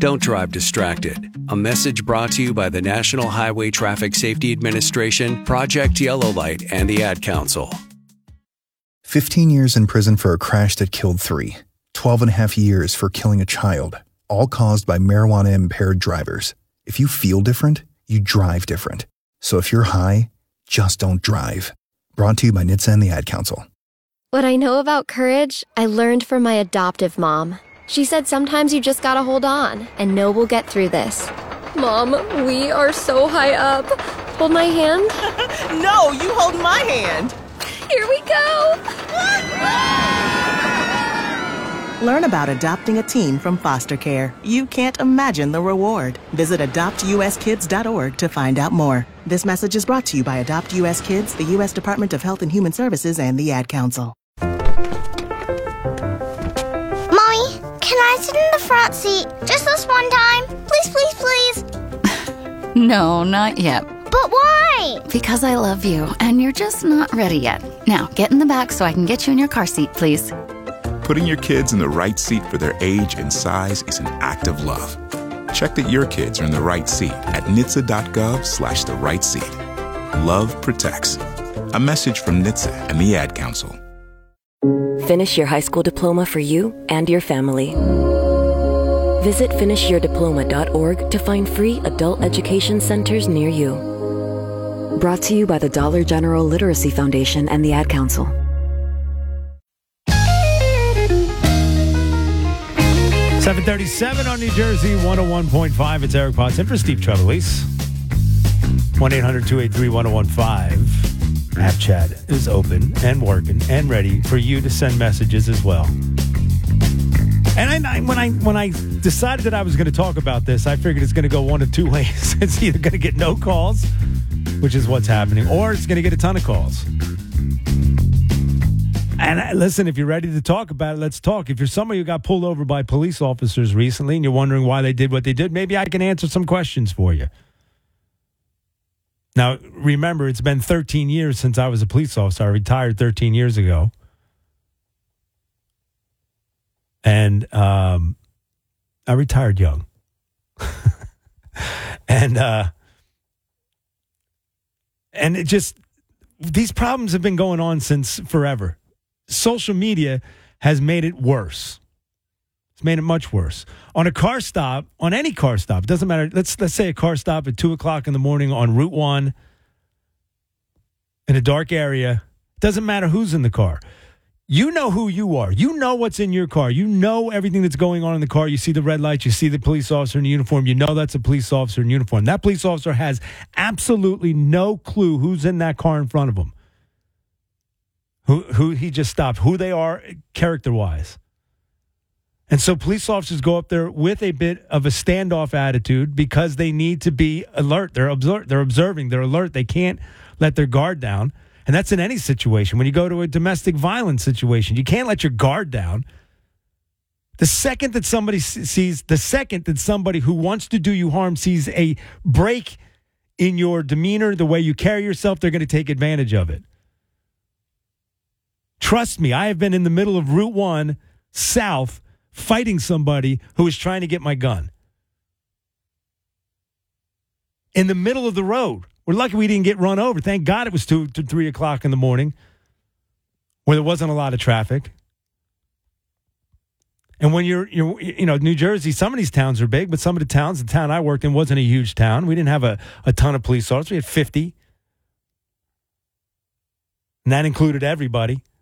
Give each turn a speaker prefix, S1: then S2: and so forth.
S1: Don't drive distracted. A message brought to you by the National Highway Traffic Safety Administration, Project Yellow Light, and the Ad Council.
S2: 15 years in prison for a crash that killed 3. 12 and a half years for killing a child, all caused by marijuana-impaired drivers. If you feel different, you drive different. So if you're high, just don't drive. Brought to you by NHTSA and the Ad Council.
S3: What I know about courage, I learned from my adoptive mom. She said sometimes you just gotta hold on and know we'll get through this. Mom, we are so high up. Hold my hand.
S4: No, you hold my hand.
S3: Here we go.
S4: Learn about adopting a teen from foster care. You can't imagine the reward. Visit adoptuskids.org to find out more. This message is brought to you by Adopt US Kids, the U.S. Department of Health and Human Services, and the Ad Council.
S5: Mommy, can I sit in the front seat just this one time? Please, please, please.
S6: No, not yet.
S5: But why?
S6: Because I love you, and you're just not ready yet. Now, get in the back so I can get you in your car seat, please.
S7: Putting your kids in the right seat for their age and size is an act of love. Check that your kids are in the right seat at nhtsa.gov/the right seat. Love protects. A message from NHTSA and the Ad Council.
S8: Finish your high school diploma for you and your family. Visit finishyourdiploma.org to find free adult education centers near you. Brought to you by the Dollar General Literacy Foundation and the Ad Council.
S9: .737 on New Jersey, 101.5. It's Eric Potts in for Steve Trevelise. 1-800-283-1015. App chat is open and working and ready for you to send messages as well. And when I decided that I was going to talk about this, I figured it's going to go one of two ways. It's either going to get no calls, which is what's happening, or it's going to get a ton of calls. And listen, if you're ready to talk about it, let's talk. If you're somebody who got pulled over by police officers recently and you're wondering why they did what they did, maybe I can answer some questions for you. Now, remember, it's been 13 years since I was a police officer. I retired 13 years ago. And I retired young. And it just, these problems have been going on since forever. Social media has made it worse. It's made it much worse. On a car stop, on any car stop, it doesn't matter. Let's say a car stop at 2 o'clock in the morning on Route 1 in a dark area. Doesn't matter who's in the car. You know who you are. You know what's in your car. You know everything that's going on in the car. You see the red lights. You see the police officer in uniform. You know that's a police officer in uniform. That police officer has absolutely no clue who's in that car in front of him. Who he just stopped, who they are character-wise. And so police officers go up there with a bit of a standoff attitude because they need to be alert. They're observing. They're alert. They can't let their guard down. And that's in any situation. When you go to a domestic violence situation, you can't let your guard down. The second that somebody who wants to do you harm sees a break in your demeanor, the way you carry yourself, they're going to take advantage of it. Trust me, I have been in the middle of Route 1 South fighting somebody who was trying to get my gun. In the middle of the road. We're lucky we didn't get run over. Thank God it was 2 to 3 o'clock in the morning where there wasn't a lot of traffic. And when you're New Jersey, some of these towns are big, but some of the towns, the town I worked in wasn't a huge town. We didn't have a ton of police officers. We had 50. And that included everybody.